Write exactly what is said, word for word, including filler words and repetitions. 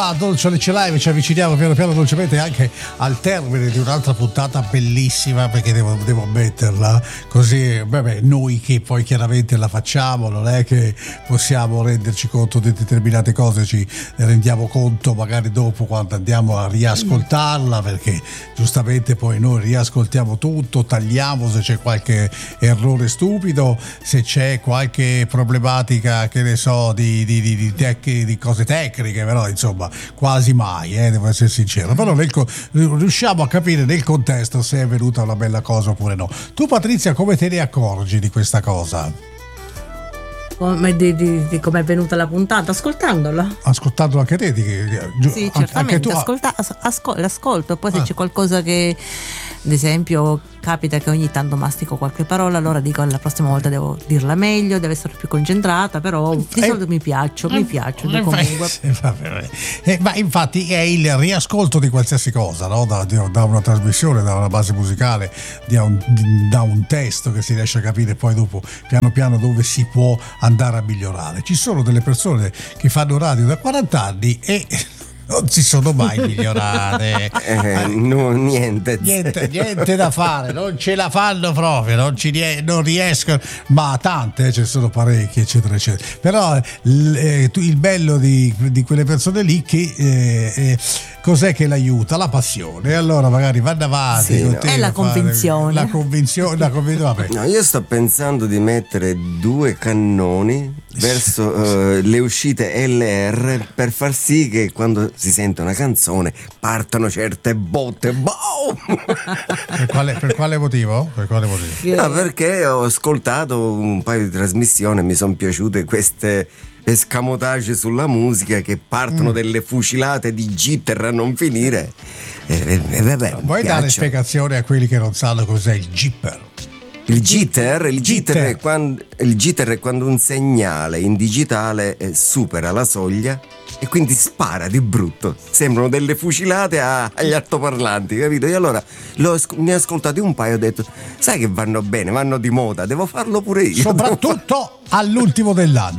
Ah, Dolce Live, ci avviciniamo piano piano dolcemente anche al termine di un'altra puntata bellissima, perché devo, devo metterla così, vabbè, noi che poi chiaramente la facciamo, non è che possiamo renderci conto di determinate cose, ci rendiamo conto magari dopo quando andiamo a riascoltarla, perché giustamente poi noi riascoltiamo tutto, tagliamo se c'è qualche errore stupido, se c'è qualche problematica, che ne so, di, di, di, di, tec- di cose tecniche, però insomma quasi mai, eh, devo essere sincero, però nel co- riusciamo a capire nel contesto se è venuta una bella cosa oppure no. Tu, Patrizia, come te ne accorgi di questa cosa? Come, di, di, di come è venuta la puntata? Ascoltandola. Ascoltando anche te? Di, di, sì, certamente, anche tu, ascolta, ascol- l'ascolto, poi se ah. c'è qualcosa che, ad esempio, capita che ogni tanto mastico qualche parola, allora dico la prossima volta devo dirla meglio, deve essere più concentrata, però di eh, solito mi piaccio, eh, mi piacciono eh, comunque. Eh, ma infatti è il riascolto di qualsiasi cosa, no? da, da una trasmissione, da una base musicale, da un, da un testo che si riesce a capire poi dopo piano piano dove si può andare a migliorare. Ci sono delle persone che fanno radio da quaranta anni e non si sono mai migliorate. Eh, no, niente. niente niente da fare, non ce la fanno proprio, non, ci ries- non riescono, ma tante, eh, ce ne sono parecchie, eccetera eccetera. Però l- eh, il bello di, di quelle persone lì che eh, eh, cos'è che l'aiuta? La passione. Allora magari vanno avanti, sì, no. È la convinzione. La convinzione, la convinzione vabbè. No, io sto pensando di mettere due cannoni verso uh, le uscite L R per far sì che quando si sente una canzone partono certe botte. Boom! Per quale, per quale motivo? Per quale motivo? No, perché ho ascoltato un paio di trasmissioni e mi sono piaciute queste escamotage sulla musica, che partono mm. delle fucilate di jitter a non finire. E, e vabbè, vuoi dare spiegazione a quelli che non sanno cos'è il jipper? Il jitter, il jitter, jitter. È quando, il jitter è quando un segnale in digitale eh, supera la soglia e quindi spara di brutto. Sembrano delle fucilate a, agli altoparlanti, capito? E allora l'ho, ne ho ascoltati un paio e ho detto: sai che vanno bene, vanno di moda, devo farlo pure io. Soprattutto all'ultimo dell'anno.